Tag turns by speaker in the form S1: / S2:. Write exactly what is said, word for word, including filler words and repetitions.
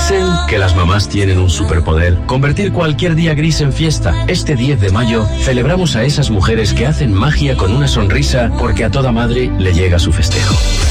S1: Dicen que las mamás tienen un superpoder, convertir cualquier día gris en fiesta. Este diez de mayo celebramos a esas mujeres que hacen magia con una sonrisa porque a toda madre le llega su festejo.